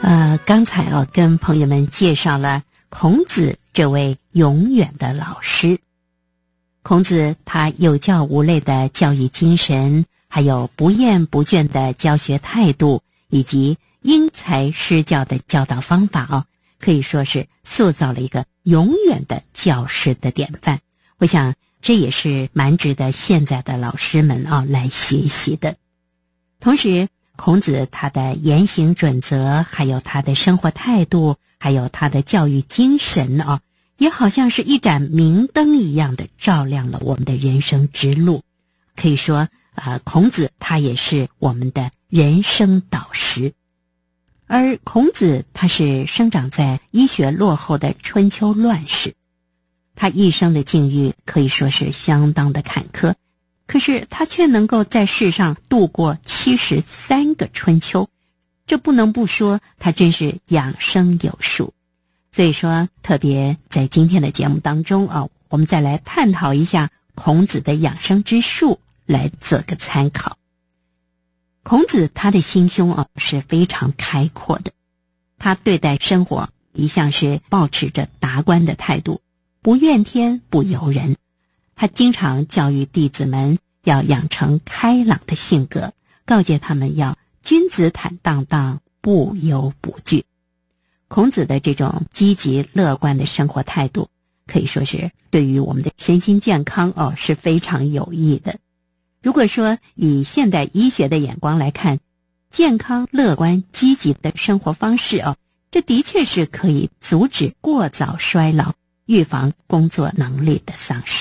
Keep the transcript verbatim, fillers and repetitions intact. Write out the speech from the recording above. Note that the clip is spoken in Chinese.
呃，刚才啊，跟朋友们介绍了孔子这位永远的老师。孔子他有教无类的教育精神，还有不厌不倦的教学态度，以及因材施教的教导方法啊，可以说是塑造了一个永远的教师的典范。我想这也是蛮值得现在的老师们啊来学习的。同时，孔子他的言行准则，还有他的生活态度，还有他的教育精神啊，也好像是一盏明灯一样的照亮了我们的人生之路。可以说，呃，孔子他也是我们的人生导师。而孔子他是生长在医学落后的春秋乱世，他一生的境遇可以说是相当的坎坷。可是他却能够在世上度过七十三个春秋，这不能不说他真是养生有术。所以说，特别在今天的节目当中啊，我们再来探讨一下孔子的养生之术，来做个参考。孔子他的心胸啊是非常开阔的，他对待生活一向是抱持着达观的态度，不怨天不尤人。他经常教育弟子们要养成开朗的性格，告诫他们要君子坦荡荡，不忧不惧。孔子的这种积极乐观的生活态度，可以说是对于我们的身心健康哦是非常有益的。如果说以现代医学的眼光来看，健康、乐观、积极的生活方式哦，这的确是可以阻止过早衰老，预防工作能力的丧失。